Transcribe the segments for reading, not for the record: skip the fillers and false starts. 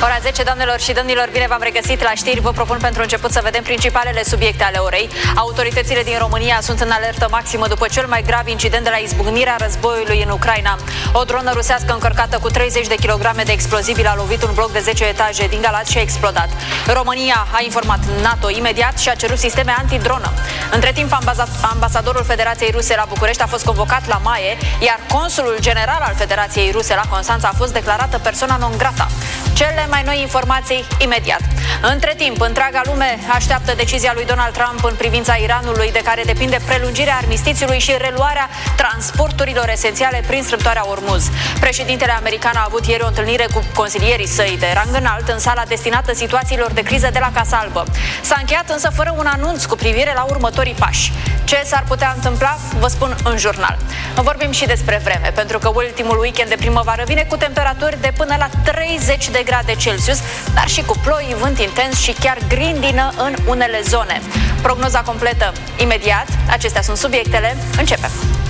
Ora 10, doamnelor și domnilor, bine v-am regăsit la știri. Vă propun pentru început să vedem principalele subiecte ale orei. Autoritățile din România sunt în alertă maximă după cel mai grav incident de la izbucnirea războiului în Ucraina. O dronă rusească încărcată cu 30 de kilograme de explozibil a lovit un bloc de 10 etaje din Galați și a explodat. România a informat NATO imediat și a cerut sisteme antidronă. Între timp, ambasadorul Federației Ruse la București a fost convocat la Maie, iar consulul general al Federației Ruse la Constanța a fost declarată persoana non grata. Cele mai noi informații imediat. Între timp, întreaga lume așteaptă decizia lui Donald Trump în privința Iranului, de care depinde prelungirea armistițiului și reluarea transporturilor esențiale prin strâmtoarea Ormuz. Președintele american a avut ieri o întâlnire cu consilierii săi de rang înalt în sala destinată situațiilor de criză de la Casa Albă. S-a încheiat însă fără un anunț cu privire la următorii pași. Ce s-ar putea întâmpla, vă spun în jurnal. Vorbim și despre vreme, pentru că ultimul weekend de primăvară vine cu temperaturi de până la 30 de grade Celsius, dar și cu ploi, vânt intens și chiar grindină în unele zone. Prognoza completă imediat. Acestea sunt subiectele. Începem.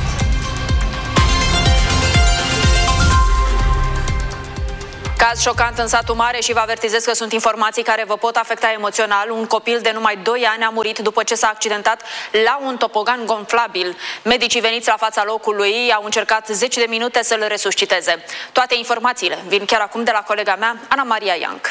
Caz șocant în satul Mare și vă avertizez că sunt informații care vă pot afecta emoțional. Un copil de numai 2 ani a murit după ce s-a accidentat la un topogan gonflabil. Medicii veniți la fața locului au încercat 10 de minute să-l resusciteze. Toate informațiile vin chiar acum de la colega mea, Ana Maria Ianc.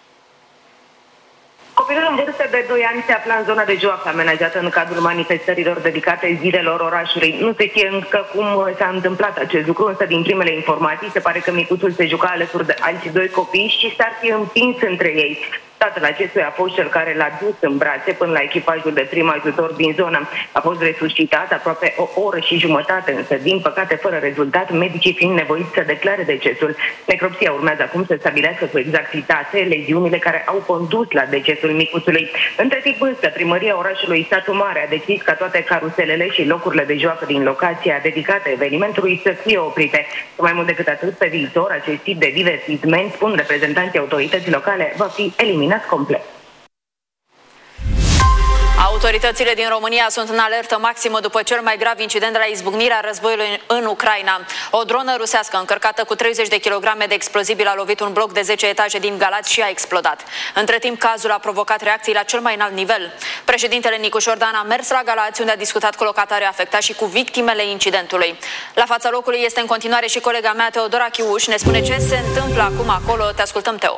Copilul în vârstă de 2 ani se afla în zona de joacă amenajată în cadrul manifestărilor dedicate zilelor orașului. Nu se știe încă cum s-a întâmplat acest lucru, însă din primele informații se pare că micuțul se juca alături de alți 2 copii și s-ar fi împins între ei. Tatăl acestuia a fost cel care l-a dus în brațe până la echipajul de prim ajutor din zonă. A fost resuscitat aproape o oră și jumătate, însă din păcate fără rezultat, medicii fiind nevoiți să declare decesul. Necropsia urmează acum să stabilească cu exactitate leziunile care au condus la decesul micuțului. Între timp însă, primăria orașului Satu Mare a decis ca toate caruselele și locurile de joacă din locația dedicată evenimentului să fie oprite. Mai mult decât atât, pe viitor, acest tip de divertisment, spun reprezentanții autorității locale, va fi eliminat complet. Autoritățile din România sunt în alertă maximă după cel mai grav incident de la izbucnirea războiului în Ucraina. O dronă rusească încărcată cu 30 de kilograme de explozibil a lovit un bloc de 10 etaje din Galați și a explodat. Între timp, cazul a provocat reacții la cel mai înalt nivel. Președintele Nicu Șordan a mers la Galați, unde a discutat cu locatarii afectați și cu victimele incidentului. La fața locului este în continuare și colega mea, Teodora Chiuș. Ne spune ce se întâmplă acum acolo. Te ascultăm, Teo.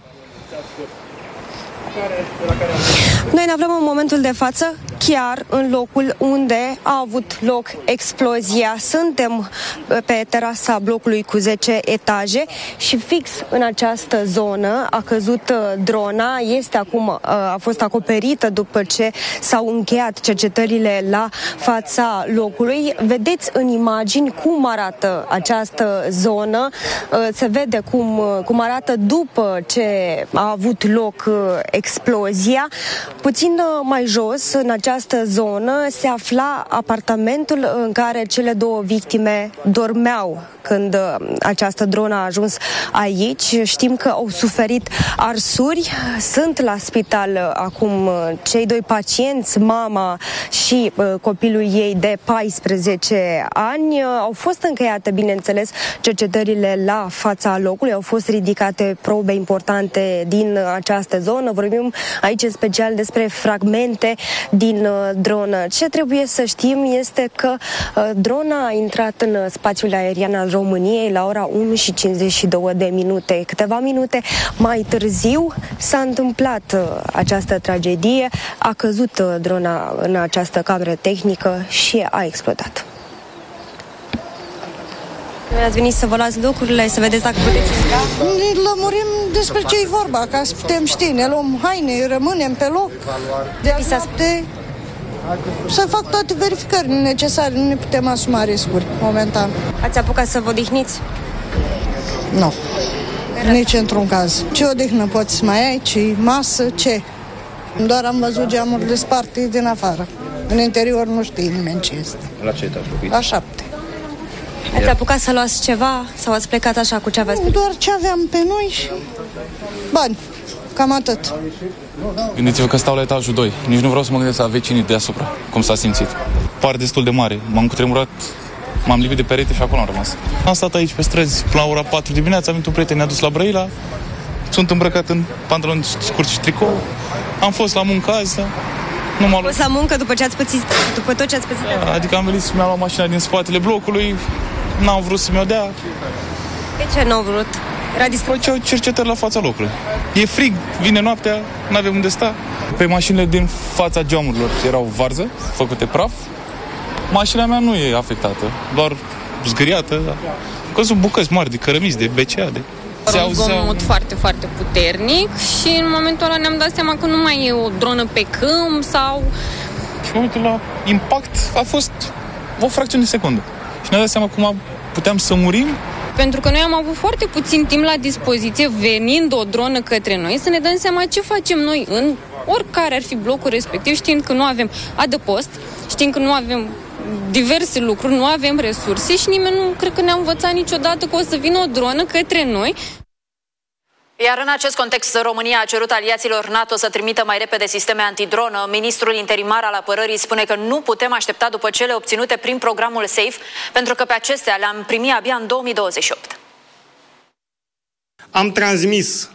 Noi ne aflăm în momentul de față chiar în locul unde a avut loc explozia. Suntem pe terasa blocului cu 10 etaje și fix în această zonă a căzut drona. Este acum, a fost acoperită după ce s-au încheiat cercetările la fața locului. Vedeți în imagini cum arată această zonă. Se vede cum arată după ce a avut loc explozia. Puțin mai jos, în această zonă, se afla apartamentul în care cele 2 victime dormeau când această dronă a ajuns aici. Știm că au suferit arsuri. Sunt la spital acum cei 2 pacienți, mama și copilul ei de 14 ani. Au fost încheiate, bineînțeles, cercetările la fața locului. Au fost ridicate probe importante din această zonă. Vorbim aici în special despre fragmente din dronă. Ce trebuie să știm este că drona a intrat în spațiul aerian al României la ora 1:52. Câteva minute mai târziu s-a întâmplat această tragedie. A căzut drona în această cameră tehnică și a explodat. Ați venit să vă luați lucrurile, să vedeți dacă puteți intra? Ne lămurim despre ce e vorba, ca să putem ști. Ne luăm haine, rămânem pe loc. De azi noapte să fac toate verificările necesare. Nu ne putem asuma riscuri momentan. Ați apucat să vă odihniți? Nu. Nici într-un caz. Ce odihnă poți să mai ai, ce masă, ce? Doar am văzut geamurile sparte din afară. În interior nu știe nimeni ce este. La ce etaj locuiți? La 7. Ați apucat să luați ceva sau ați plecat așa cu ce aveți? Doar ce aveam pe noi și bani. Cam atât. Gândiți-vă că stau la etajul 2. Nici nu vreau să mă gândesc la vecinii deasupra, cum s-a simțit. Par destul de mare. M-am cutremurat, m-am lipit de perete și acolo am rămas. Am stat aici pe străzi până la ora 4 dimineața, a venit un prieten, ne-a dus la Brăila. sunt îmbrăcat în pantaloni scurți și tricou. Am fost la muncă azi, nu m-a luat. Fost la muncă după tot ce ați pățit? Adică am venit și mi-a luat mașina din spatele blocului, n-au vrut să mi-o dea. De ce n-au vrut? Făceau cercetări la fața locului. E frig, vine noaptea, n-avem unde sta. Pe mașinile din fața geamurilor erau varză, făcute praf. Mașina mea nu e afectată, doar zgâriată. Că sunt bucăți mari de cărămizi, de BCA. Un zgomot foarte, foarte puternic și în momentul ăla ne-am dat seama că nu mai e o dronă pe câmp sau... Și în momentul la impact a fost o fracțiune de secundă. Și ne-am dat seama cum puteam să murim. Pentru că noi am avut foarte puțin timp la dispoziție, venind o dronă către noi, să ne dăm seama ce facem noi în oricare ar fi blocul respectiv, știind că nu avem adăpost, știind că nu avem diverse lucruri, nu avem resurse și nimeni nu cred că ne-a învățat niciodată că o să vină o dronă către noi. Iar în acest context, România a cerut aliaților NATO să trimită mai repede sisteme antidronă. Ministrul interimar al apărării spune că nu putem aștepta după cele obținute prin programul SAFE, pentru că pe acestea le-am primit abia în 2028. Am transmis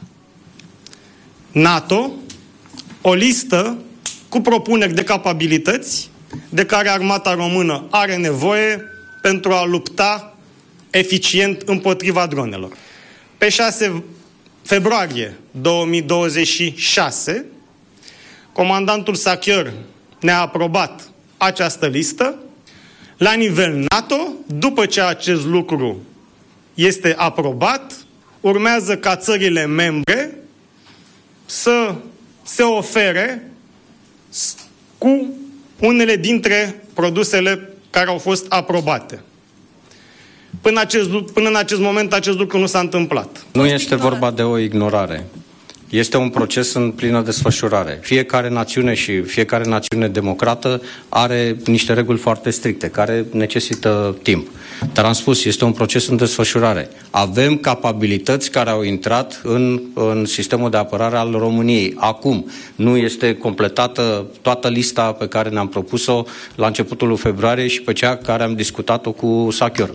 NATO o listă cu propuneri de capabilități de care armata română are nevoie pentru a lupta eficient împotriva dronelor. Pe 6 februarie 2026, comandantul Sachior ne-a aprobat această listă. La nivel NATO, după ce acest lucru este aprobat, urmează ca țările membre să se ofere cu unele dintre produsele care au fost aprobate. Până în acest moment, acest lucru nu s-a întâmplat. Nu este vorba de o ignorare. Este un proces în plină desfășurare. Fiecare națiune și fiecare națiune democrată are niște reguli foarte stricte, care necesită timp. Dar am spus, este un proces în desfășurare. Avem capabilități care au intrat în sistemul de apărare al României. Acum nu este completată toată lista pe care ne-am propus-o la începutul lui februarie și pe cea care am discutat-o cu Sachior.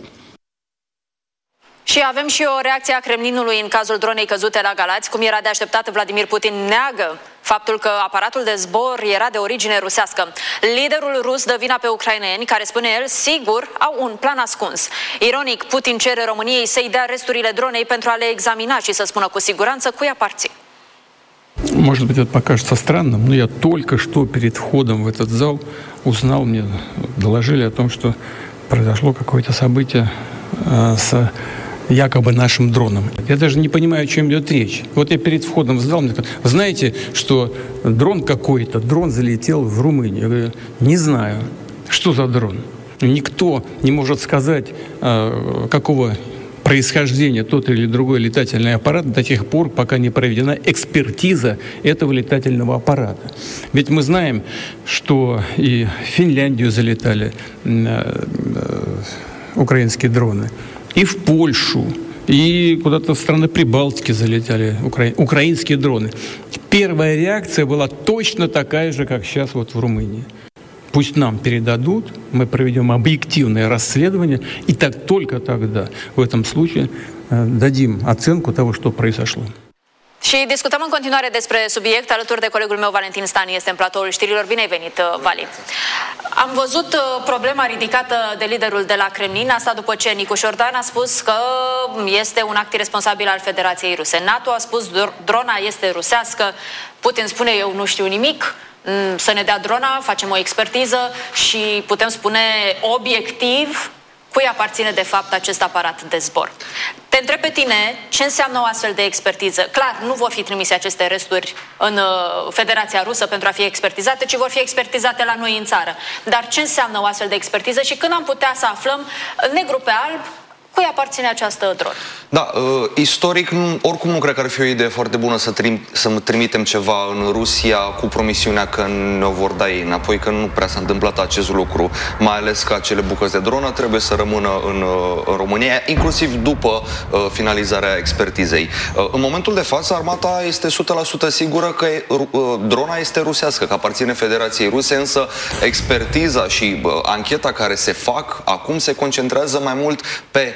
Și avem și o reacție a Kremlinului în cazul dronei căzute la Galați. Cum era de așteptat, Vladimir Putin neagă faptul că aparatul de zbor era de origine rusească. Liderul rus dă vina pe ucraineni, care, spune el, sigur au un plan ascuns. Ironic, Putin cere României să-i dea resturile dronei pentru a le examina și să spună cu siguranță cui aparțin. Может быть, это покажется странным, но я только что перед входом в этот зал узнал, мне доложили о том, что произошло какое-то событие с якобы нашим дроном. Я даже не понимаю, о чем идет речь. Вот я перед входом в зал, мне сказали, вы знаете, что дрон какой-то, дрон залетел в Румынию. Я говорю, не знаю, что за дрон. Никто не может сказать, какого происхождения тот или другой летательный аппарат до тех пор, пока не проведена экспертиза этого летательного аппарата. Ведь мы знаем, что и в Финляндию залетали украинские дроны, и в Польшу, и куда-то в страны Прибалтики залетали украинские дроны. Первая реакция была точно такая же, как сейчас вот в Румынии. Пусть нам передадут, мы проведем объективное расследование, и только тогда, в этом случае, дадим оценку того, что произошло. Și discutăm în continuare despre subiect. Alături de colegul meu, Valentin Stan, este în platoul știrilor. Bine ai venit, Vali. Am văzut problema ridicată de liderul de la Kremlin, asta după ce Nicu Șordan a spus că este un act irresponsabil al Federației Ruse. NATO a spus drona este rusească. Putin spune eu nu știu nimic, să ne dea drona, facem o expertiză și putem spune obiectiv cui aparține de fapt acest aparat de zbor. Te întreb pe tine ce înseamnă o astfel de expertiză. Clar, nu vor fi trimise aceste resturi în Federația Rusă pentru a fi expertizate, ci vor fi expertizate la noi în țară. Dar ce înseamnă o astfel de expertiză și când am putea să aflăm negru pe alb cui aparține această dronă? Da, istoric, oricum nu cred că ar fi o idee foarte bună să trimitem ceva în Rusia cu promisiunea că ne-o vor da ei înapoi, că nu prea s-a întâmplat acest lucru, mai ales că acele bucăți de dronă trebuie să rămână în România, inclusiv după finalizarea expertizei. În momentul de față, armata este 100% sigură că drona este rusească, că aparține Federației Ruse, însă expertiza și ancheta care se fac acum se concentrează mai mult pe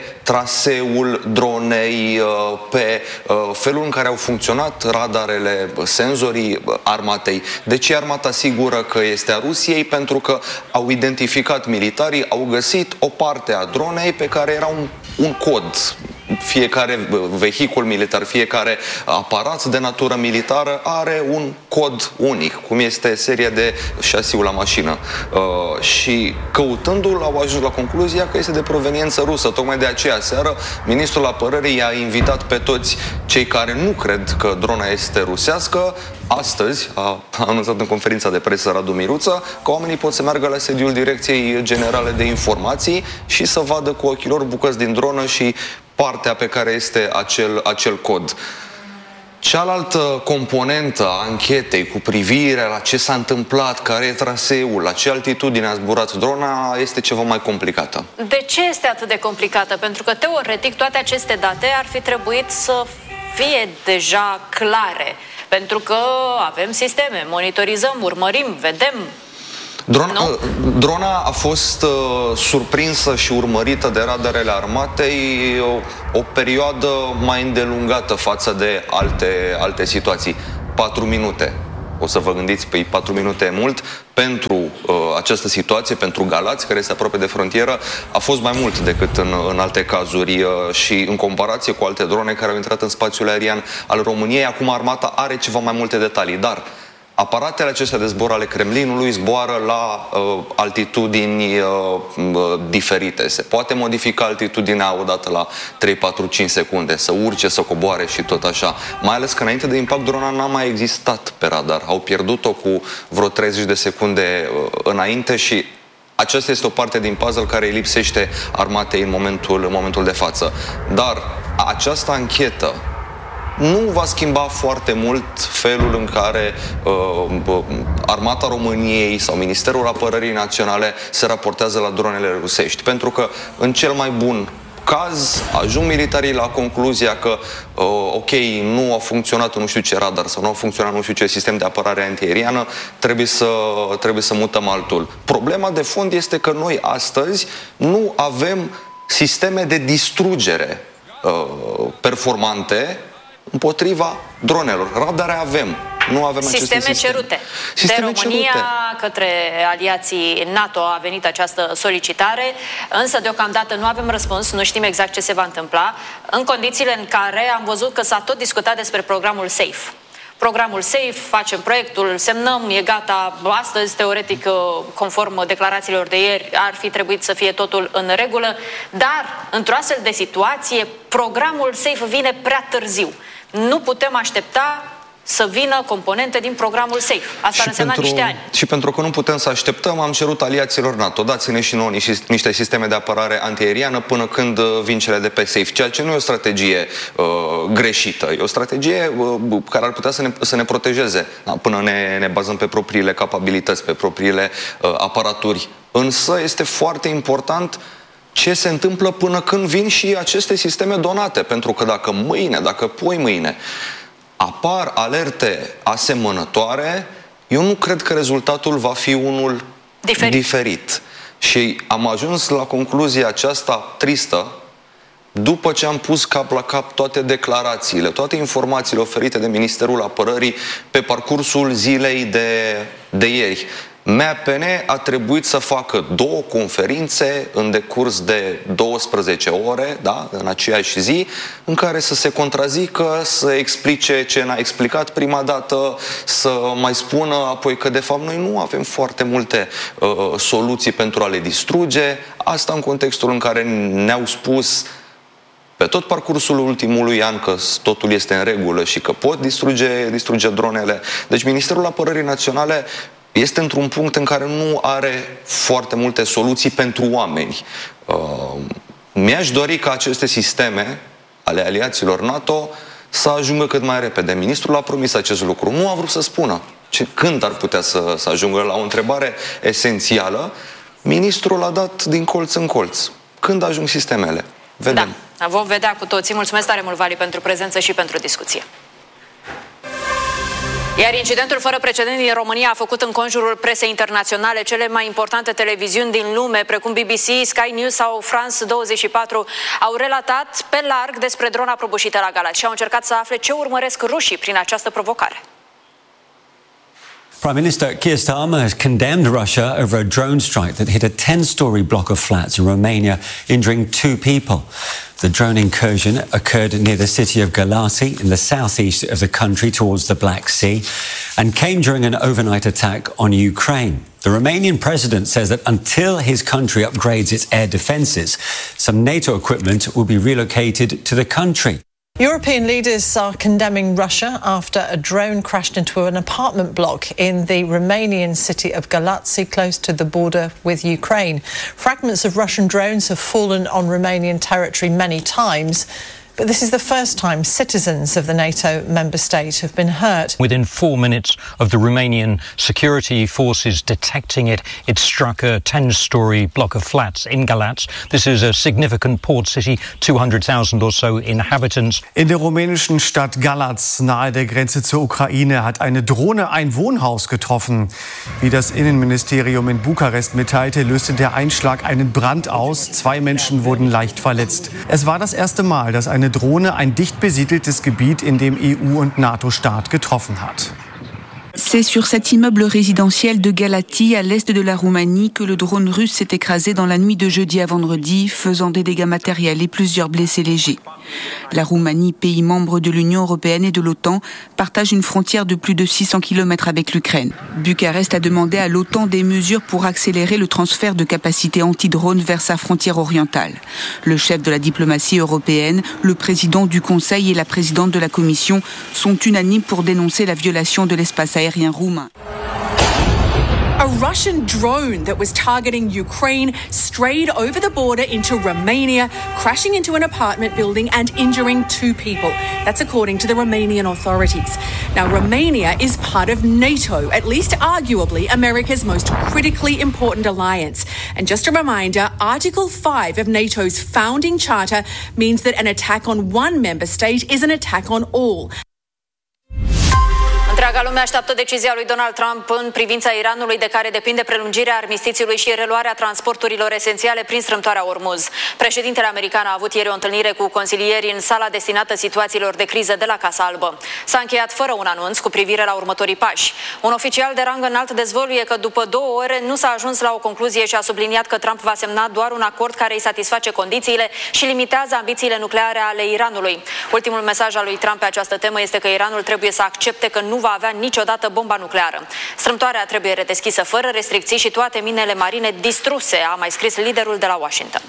traseul dronei, pe felul în care au funcționat radarele, senzorii armatei. De ce armata sigură că este a Rusiei? Pentru că au identificat militarii, au găsit o parte a dronei pe care era un cod. Fiecare vehicul militar, fiecare aparat de natură militară are un cod unic, cum este seria de șasiul la mașină. Și căutându-l au ajuns la concluzia că este de proveniență rusă. Tocmai de aceea seară ministrul apărării i-a invitat pe toți cei care nu cred că drona este rusească. Astăzi a anunțat în conferința de presă Radu Miruță că oamenii pot să meargă la sediul Direcției Generale de Informații și să vadă cu ochii lor bucăți din dronă și partea pe care este acel cod. Cealaltă componentă a anchetei cu privire la ce s-a întâmplat, care e traseul, la ce altitudine a zburat drona, este ceva mai complicată. De ce este atât de complicată? Pentru că, teoretic, toate aceste date ar fi trebuit să fie deja clare. Pentru că avem sisteme, monitorizăm, urmărim, vedem. Drona a fost surprinsă și urmărită de radarele armatei o perioadă mai îndelungată față de alte situații. 4 minute. O să vă gândiți, 4 minute e mult. Pentru această situație, pentru Galați, care se apropie de frontieră, a fost mai mult decât în alte cazuri și în comparație cu alte drone care au intrat în spațiul aerian al României. Acum armata are ceva mai multe detalii, dar aparatele acestea de zbor ale Kremlinului zboară la altitudini diferite. Se poate modifica altitudinea odată la 3, 4, 5 secunde, să urce, să coboare și tot așa. Mai ales că înainte de impact drona n-a mai existat pe radar. Au pierdut-o cu vreo 30 de secunde înainte și aceasta este o parte din puzzle care îi lipsește armatei în momentul de față. Dar această anchetă nu va schimba foarte mult felul în care Armata României sau Ministerul Apărării Naționale se raportează la dronele rusești. Pentru că, în cel mai bun caz, ajung militarii la concluzia că ok, nu a funcționat nu știu ce radar sau nu a funcționat nu știu ce sistem de apărare antiaeriană, trebuie să mutăm altul. Problema de fond este că noi astăzi nu avem sisteme de distrugere performante împotriva dronelor. Radare avem. Nu avem sisteme cerute. De România către aliații NATO a venit această solicitare, însă deocamdată nu avem răspuns, nu știm exact ce se va întâmpla, în condițiile în care am văzut că s-a tot discutat despre programul SAFE. Programul SAFE, facem proiectul, semnăm, e gata. Astăzi, teoretic, conform declarațiilor de ieri, ar fi trebuit să fie totul în regulă, dar, într-o astfel de situație, programul SAFE vine prea târziu. Nu putem aștepta să vină componente din programul SAFE. Asta ar însemna niște ani. Și pentru că nu putem să așteptăm, am cerut aliaților NATO, dați-ne și nouă niște sisteme de apărare antiaeriană până când vin cele de pe SAFE, ceea ce nu e o strategie greșită, e o strategie care ar putea să ne protejeze până ne bazăm pe propriile capabilități, pe propriile aparaturi. Însă este foarte important ce se întâmplă până când vin și aceste sisteme donate, pentru că dacă mâine, dacă poimâine apar alerte asemănătoare, eu nu cred că rezultatul va fi unul diferit. Și am ajuns la concluzia aceasta tristă după ce am pus cap la cap toate declarațiile, toate informațiile oferite de Ministerul Apărării pe parcursul zilei de ieri. MAPN a trebuit să facă 2 conferințe în decurs de 12 ore, da, în aceeași zi, în care să se contrazică, să explice ce n-a explicat prima dată, să mai spună apoi că de fapt noi nu avem foarte multe soluții pentru a le distruge. Asta în contextul în care ne-au spus pe tot parcursul ultimului an că totul este în regulă și că pot distruge dronele. Deci Ministerul Apărării Naționale este într-un punct în care nu are foarte multe soluții pentru oameni. Mi-aș dori ca aceste sisteme ale aliaților NATO să ajungă cât mai repede. Ministrul a promis acest lucru. Nu a vrut să spună când ar putea să ajungă. La o întrebare esențială, ministrul a dat din colț în colț. Când ajung sistemele? Vedem. Da, vom vedea cu toții. Mulțumesc tare mult, Vali, pentru prezență și pentru discuție. Iar incidentul fără precedent din România a făcut înconjurul presei internaționale. Cele mai importante televiziuni din lume, precum BBC, Sky News sau France 24, au relatat pe larg despre drona prăbușită la Galați și au încercat să afle ce urmăresc rușii prin această provocare. Prime Minister Keir Starmer has condemned Russia over a drone strike that hit a 10-story block of flats in Romania, injuring 2 people. The drone incursion occurred near the city of Galați in the southeast of the country towards the Black Sea and came during an overnight attack on Ukraine. The Romanian president says that until his country upgrades its air defences, some NATO equipment will be relocated to the country. European leaders are condemning Russia after a drone crashed into an apartment block in the Romanian city of Galați, close to the border with Ukraine. Fragments of Russian drones have fallen on Romanian territory many times, but this is the first time citizens of the NATO member state have been hurt. Within 4 minutes of the Romanian security forces detecting it, it struck a 10-story block of flats in Galați. This is a significant port city, 200,000 or so inhabitants. In der rumänischen Stadt Galați, nahe der Grenze zur Ukraine, hat eine Drohne ein Wohnhaus getroffen. Wie das Innenministerium in Bukarest mitteilte, löste der Einschlag einen Brand aus. 2 Menschen wurden leicht verletzt. Es war das erste Mal, dass eine Drohne ein dicht besiedeltes Gebiet in dem EU- und NATO-Staat getroffen hat. C'est sur cet immeuble résidentiel de Galați, à l'est de la Roumanie, que le drone russe s'est écrasé dans la nuit de jeudi à vendredi, faisant des dégâts matériels et plusieurs blessés légers. La Roumanie, pays membre de l'Union européenne et de l'OTAN, partage une frontière de plus de 600 km avec l'Ukraine. Bucarest a demandé à l'OTAN des mesures pour accélérer le transfert de capacités anti-drone vers sa frontière orientale. Le chef de la diplomatie européenne, le président du Conseil et la présidente de la Commission sont unanimes pour dénoncer la violation de l'espace aérien roumain. A Russian drone that was targeting Ukraine strayed over the border into Romania, crashing into an apartment building and injuring 2 people. That's according to the Romanian authorities. Now, Romania is part of NATO, at least arguably America's most critically important alliance. And just a reminder, Article 5 of NATO's founding charter means that an attack on one member state is an attack on all. Întreaga lume așteaptă decizia lui Donald Trump în privința Iranului, de care depinde prelungirea armistițiului și reluarea transporturilor esențiale prin strâmtoarea Ormuz. Președintele american a avut ieri o întâlnire cu consilieri în sala destinată situațiilor de criză de la Casa Albă. S-a încheiat fără un anunț cu privire la următorii pași. Un oficial de rang înalt dezvăluie că după 2 ore nu s-a ajuns la o concluzie și a subliniat că Trump va semna doar un acord care îi satisface condițiile și limitează ambițiile nucleare ale Iranului. Ultimul mesaj al lui Trump pe această temă este că Iranul trebuie să accepte că nu va avea niciodată bomba nucleară. Strâmtoarea trebuie redeschisă fără restricții și toate minele marine distruse, a mai scris liderul de la Washington.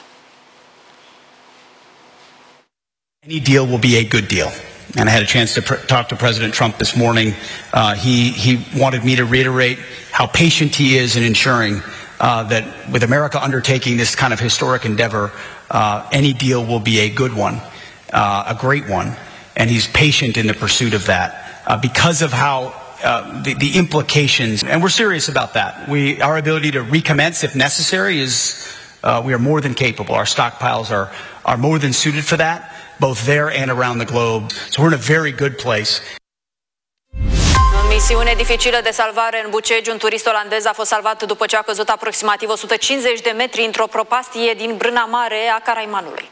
Any deal will be a good deal. And I had a chance to talk to President Trump this morning. He wanted me to reiterate how patient he is in ensuring that with America undertaking this kind of historic endeavor, any deal will be a good one, a great one. And he's patient in the pursuit of that. Because of how the implications, and we're serious about that. Our ability to recommence if necessary is, we are more than capable. Our stockpiles are more than suited for that, both there and around the globe. So we're in a very good place. Misiune dificilă de salvare în Bucegi. Un turist olandez a fost salvat după ce a căzut aproximativ 150 de metri într-o propastie din Brâna Mare a Caraimanului.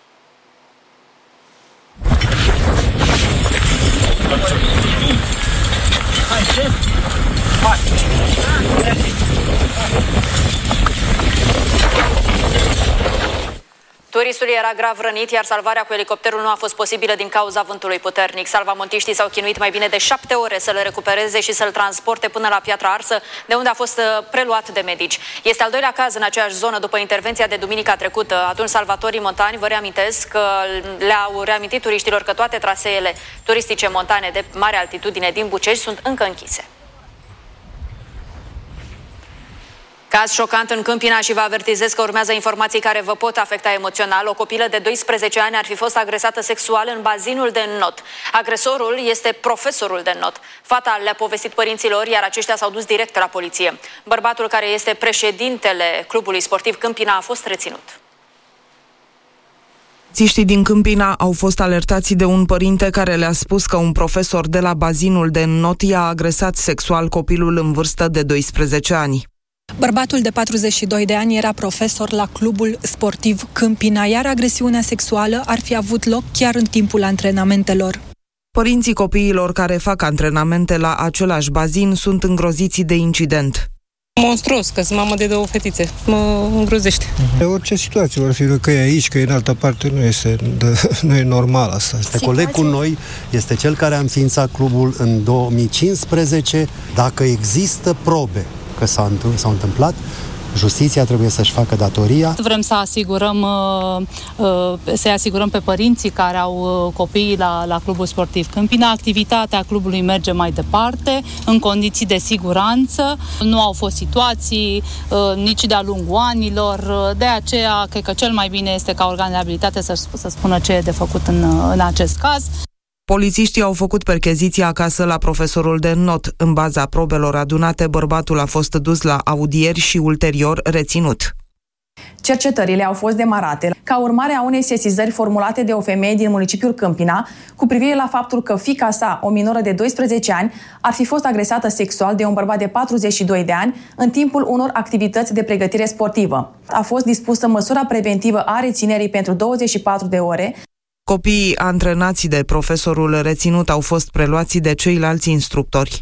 Turistul era grav rănit, iar salvarea cu elicopterul nu a fost posibilă din cauza vântului puternic. Salvamontiștii s-au chinuit mai bine de 7 ore să-l recupereze și să-l transporte până la Piatra Arsă, de unde a fost preluat de medici. Este al 2-lea caz în aceeași zonă după intervenția de duminica trecută. Atunci salvatorii montani, vă reamintesc că le-au reamintit turiștilor că toate traseele turistice montane de mare altitudine din Bucegi sunt încă închise. Caz șocant în Câmpina și vă avertizez că urmează informații care vă pot afecta emoțional. O copilă de 12 ani ar fi fost agresată sexual în bazinul de not. Agresorul este profesorul de not. Fata le-a povestit părinților, iar aceștia s-au dus direct la poliție. Bărbatul, care este președintele clubului sportiv Câmpina, a fost reținut. Polițiștii din Câmpina au fost alertați de un părinte care le-a spus că un profesor de la bazinul de Noti a agresat sexual copilul în vârstă de 12 ani. Bărbatul de 42 de ani era profesor la clubul sportiv Câmpina, iar agresiunea sexuală ar fi avut loc chiar în timpul antrenamentelor. Părinții copiilor care fac antrenamente la același bazin sunt îngroziți de incident. Monstruos, că sunt mamă de 2 fetițe. Mă îngrozește. De orice situație, vor fi că e aici, că e în altă parte, nu e normal asta. Este coleg cu noi, este cel care a înființat clubul în 2015. Dacă există probe că s-au întâmplat, justiția trebuie să-și facă datoria. Vrem să asigurăm pe părinții care au copiii la clubul sportiv Câmpina. Activitatea clubului merge mai departe, în condiții de siguranță. Nu au fost situații nici de-a lungul anilor. De aceea, cred că cel mai bine este ca organele de abilitate să spună ce e de făcut în acest caz. Polițiștii au făcut percheziție acasă la profesorul de not. În baza probelor adunate, bărbatul a fost dus la audieri și ulterior reținut. Cercetările au fost demarate ca urmare a unei sesizări formulate de o femeie din municipiul Câmpina cu privire la faptul că fiica sa, o minoră de 12 ani, ar fi fost agresată sexual de un bărbat de 42 de ani în timpul unor activități de pregătire sportivă. A fost dispusă măsura preventivă a reținerii pentru 24 de ore. Copiii antrenați de profesorul reținut au fost preluați de ceilalți instructori.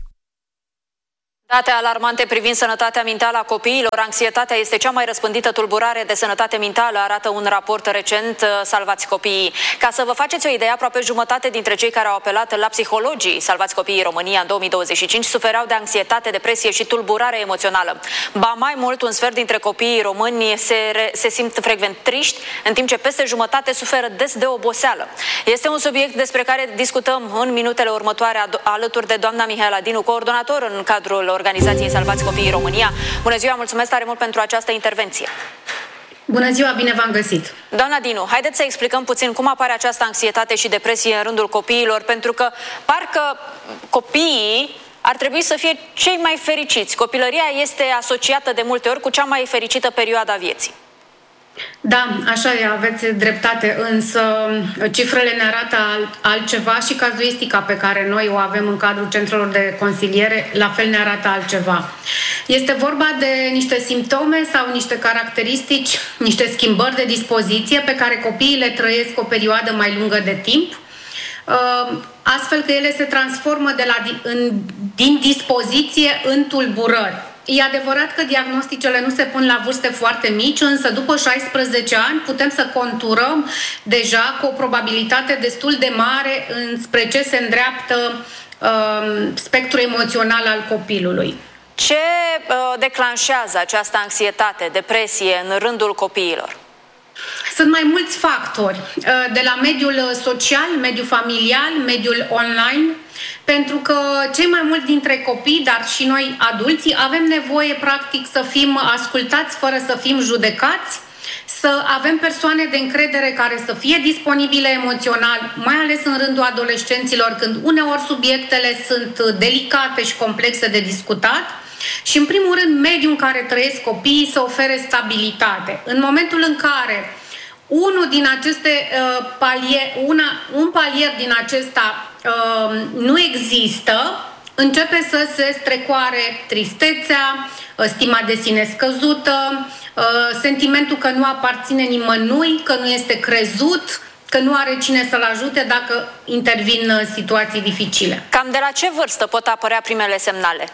Date alarmante privind sănătatea mentală a copiilor. Anxietatea este cea mai răspândită tulburare de sănătate mentală, arată un raport recent Salvați Copiii. Ca să vă faceți o idee, aproape jumătate dintre cei care au apelat la psihologii Salvați Copiii România în 2025 sufereau de anxietate, depresie și tulburare emoțională. Ba mai mult, un sfert dintre copiii români se simt frecvent triști, în timp ce peste jumătate suferă des de oboseală. Este un subiect despre care discutăm în minutele următoare alături de doamna Mihaela Dinu, coordonator în cadrul organizației Salvați Copiii România. Bună ziua, mulțumesc tare mult pentru această intervenție. Bună ziua, bine v-am găsit. Doamna Dinu, haideți să explicăm puțin cum apare această anxietate și depresie în rândul copiilor, pentru că parcă copiii ar trebui să fie cei mai fericiți. Copilăria este asociată de multe ori cu cea mai fericită perioadă a vieții. Da, așa e, aveți dreptate, însă cifrele ne arată altceva și cazuistica pe care noi o avem în cadrul centrelor de consiliere la fel ne arată altceva. Este vorba de niște simptome sau niște caracteristici, niște schimbări de dispoziție pe care copiii le trăiesc o perioadă mai lungă de timp, astfel că ele se transformă din dispoziție în tulburări. E adevărat că diagnosticele nu se pun la vârste foarte mici, însă după 16 ani putem să conturăm deja cu o probabilitate destul de mare înspre ce se îndreaptă spectrul emoțional al copilului. Ce declanșează această anxietate, depresie în rândul copiilor? Sunt mai mulți factori, de la mediul social, mediul familial, mediul online, pentru că cei mai mulți dintre copii, dar și noi adulții, avem nevoie practic să fim ascultați fără să fim judecați, să avem persoane de încredere care să fie disponibile emoțional, mai ales în rândul adolescenților, când uneori subiectele sunt delicate și complexe de discutat. Și, în primul rând, mediul în care trăiesc copiii să ofere stabilitate. În momentul în care unul din aceste un palier din acesta nu există, începe să se strecoare tristețea, stima de sine scăzută, sentimentul că nu aparține nimănui, că nu este crezut, că nu are cine să-l ajute dacă intervin situații dificile. Cam de la ce vârstă pot apărea primele semnale?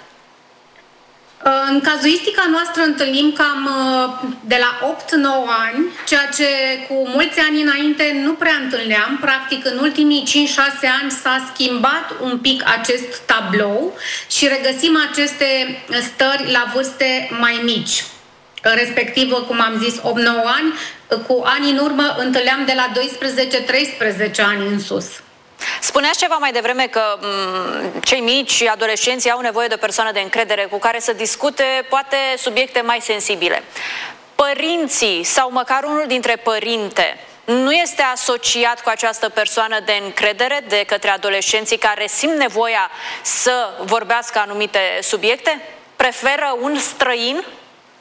În cazuistica noastră întâlnim cam de la 8-9 ani, ceea ce cu mulți ani înainte nu prea întâlneam. Practic, în ultimii 5-6 ani s-a schimbat un pic acest tablou și regăsim aceste stări la vârste mai mici. Respectiv, cum am zis, 8-9 ani. Cu ani în urmă întâlneam de la 12-13 ani în sus. Spuneați ceva mai devreme că cei mici, adolescenții, au nevoie de o persoană de încredere cu care să discute poate subiecte mai sensibile. Părinții sau măcar unul dintre părinte nu este asociat cu această persoană de încredere de către adolescenții care simt nevoia să vorbească anumite subiecte? Preferă un străin?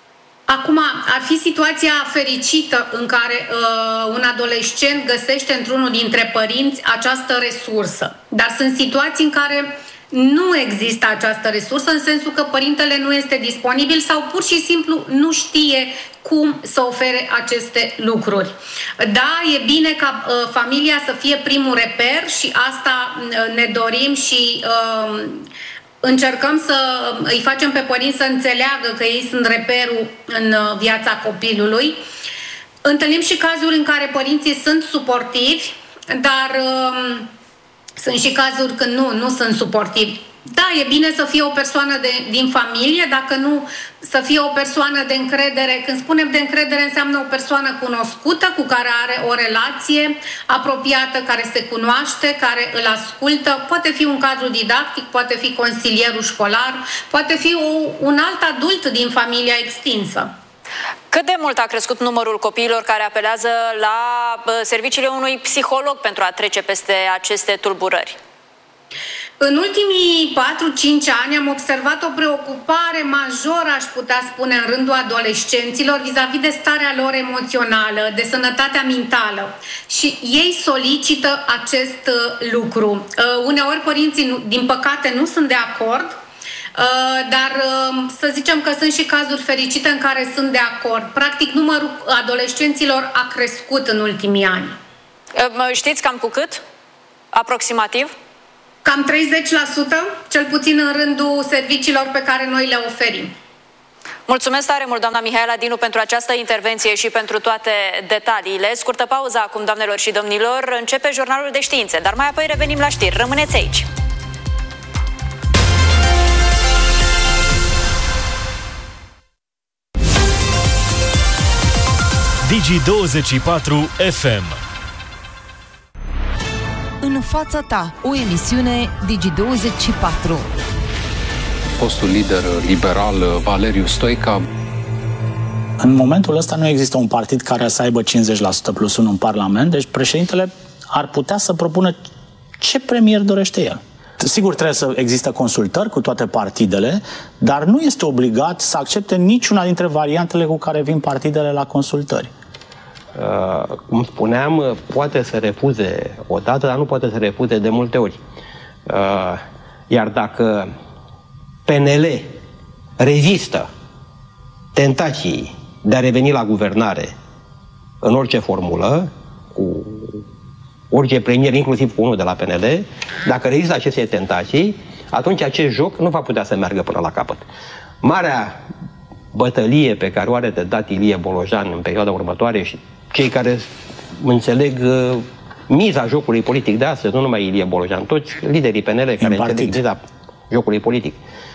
Acum, ar fi situația fericită în care un adolescent găsește într-unul dintre părinți această resursă. Dar sunt situații în care nu există această resursă, în sensul că părintele nu este disponibil sau pur și simplu nu știe cum să ofere aceste lucruri. Da, e bine ca familia să fie primul reper și asta ne dorim și încercăm să îi facem pe părinți să înțeleagă că ei sunt reperul în viața copilului. Întâlnim și cazuri în care părinții sunt suportivi, dar sunt și cazuri când nu sunt suportivi. Da, e bine să fie o persoană din familie, dacă nu să fie o persoană de încredere. Când spunem de încredere, înseamnă o persoană cunoscută, cu care are o relație apropiată, care se cunoaște, care îl ascultă. Poate fi un cadru didactic, poate fi consilierul școlar, poate fi un alt adult din familia extinsă. Cât de mult a crescut numărul copiilor care apelează la serviciile unui psiholog pentru a trece peste aceste tulburări? În ultimii 4-5 ani am observat o preocupare majoră, aș putea spune, în rândul adolescenților vis-a-vis de starea lor emoțională, de sănătatea mentală. Și ei solicită acest lucru. Uneori părinții, din păcate, nu sunt de acord, dar să zicem că sunt și cazuri fericite în care sunt de acord. Practic, numărul adolescenților a crescut în ultimii ani. Știți cam cu cât? Aproximativ? Cam 30%, cel puțin în rândul serviciilor pe care noi le oferim. Mulțumesc tare mult, doamna Mihaela Dinu, pentru această intervenție și pentru toate detaliile. Scurtă pauză acum, doamnelor și domnilor. Începe jurnalul de științe, dar mai apoi revenim la știri. Rămâneți aici! Digi24 FM. În fața ta, o emisiune Digi24. Fostul lider liberal Valeriu Stoica. În momentul ăsta nu există un partid care să aibă 50% plus 1 în Parlament, deci președintele ar putea să propună ce premier dorește el. Sigur, trebuie să există consultări cu toate partidele, dar nu este obligat să accepte niciuna dintre variantele cu care vin partidele la consultări. Cum spuneam, poate să refuze odată, dar nu poate să refuze de multe ori. Iar dacă PNL rezistă tentației de a reveni la guvernare în orice formulă, cu orice premier, inclusiv cu unul de la PNL, dacă rezistă aceste tentații, atunci acest joc nu va putea să meargă până la capăt. Marea bătălie pe care o are de dat Ilie Bolojan în perioada următoare și cei care înțeleg miza jocului politic de astăzi, nu numai Ilie Bolojan, toți liderii PNL care înțeleg miza jocului politic.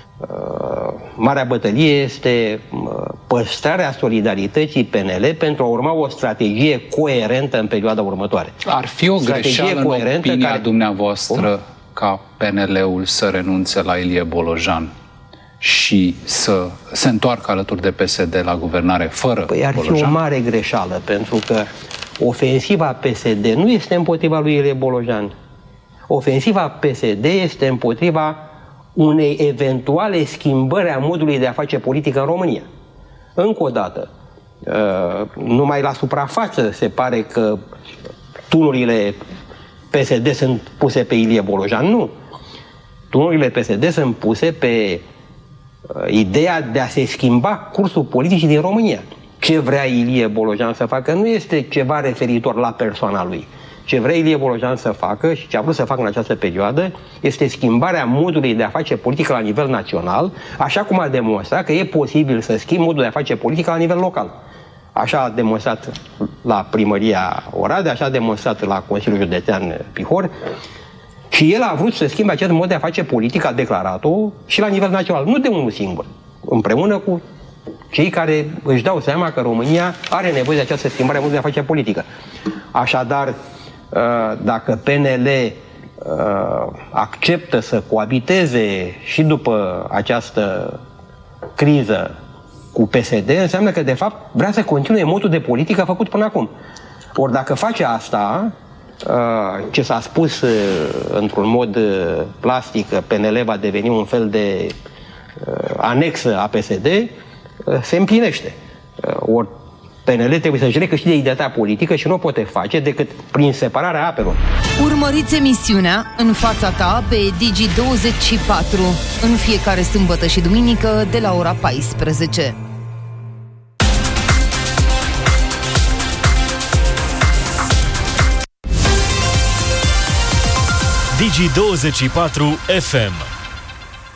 Marea bătălie este păstrarea solidarității PNL pentru a urma o strategie coerentă în perioada următoare. Ar fi o greșeală în opinia dumneavoastră ca PNL-ul să renunțe la Ilie Bolojan și să se întoarcă alături de PSD la guvernare fără Bolojan? Ar fi o mare greșeală, pentru că ofensiva PSD nu este împotriva lui Ilie Bolojan. Ofensiva PSD este împotriva unei eventuale schimbări a modului de a face politică în România. Încă o dată, numai la suprafață se pare că tunurile PSD sunt puse pe Ilie Bolojan. Nu. Tunurile PSD sunt puse pe ideea de a se schimba cursul politicii din România. Ce vrea Ilie Bolojan să facă nu este ceva referitor la persoana lui. Ce vrea Ilie Bolojan să facă și ce a vrut să facă în această perioadă este schimbarea modului de a face politică la nivel național, așa cum a demonstrat că e posibil să schimbi modul de a face politică la nivel local. Așa a demonstrat la primăria Oradea, așa a demonstrat la Consiliul Județean Bihor și el a vrut să schimbe acest mod de a face politică, a declarat-o și la nivel național, nu de unul singur, împreună cu cei care își dau seama că România are nevoie de această schimbare a modului de a face politică. Așadar, dacă PNL acceptă să coabiteze și după această criză cu PSD, înseamnă că de fapt vrea să continue modul de politică făcut până acum. Ori dacă face asta, ce s-a spus într-un mod plastic, că PNL va deveni un fel de anexă a PSD, se împlinește. Ori PNL trebuie să-și recâștige identitatea politică și nu o poate face decât prin separarea apelor. Urmăriți emisiunea În fața ta pe Digi24 în fiecare sâmbătă și duminică de la ora 14. Digi24 FM